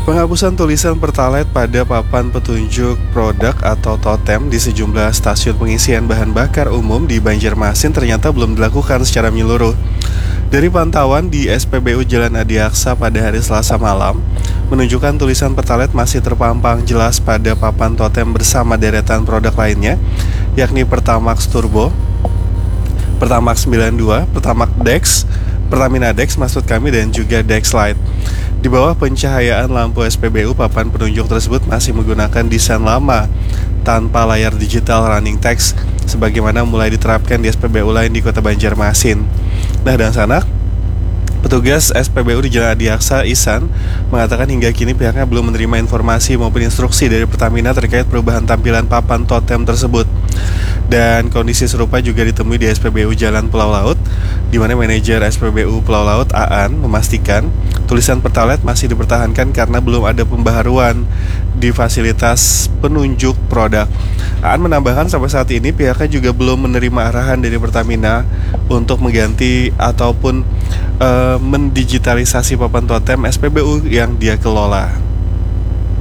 Penghapusan tulisan Pertalite pada papan petunjuk produk atau totem di sejumlah stasiun pengisian bahan bakar umum di Banjarmasin ternyata belum dilakukan secara menyeluruh. Dari pantauan di SPBU Jalan Adiaksa pada hari Selasa malam, menunjukkan tulisan Pertalite masih terpampang jelas pada papan totem bersama deretan produk lainnya, yakni Pertamax Turbo, Pertamax 92, Pertamax Dex, Pertamina Dex maksud kami, dan juga Dex Lite. Di bawah pencahayaan lampu SPBU, papan penunjuk tersebut masih menggunakan desain lama tanpa layar digital running text sebagaimana mulai diterapkan di SPBU lain di Kota Banjarmasin. Nah, dan sanak, petugas SPBU di Jalan Adiaksa Ihsan mengatakan hingga kini pihaknya belum menerima informasi maupun instruksi dari Pertamina terkait perubahan tampilan papan totem tersebut. Dan kondisi serupa juga ditemui di SPBU Jalan Pulau Laut, di mana manajer SPBU Pulau Laut Aan memastikan tulisan Pertalite masih dipertahankan karena belum ada pembaharuan di fasilitas penunjuk produk. Aan menambahkan sampai saat ini pihaknya juga belum menerima arahan dari Pertamina untuk mengganti ataupun mendigitalisasi papan totem SPBU yang dia kelola.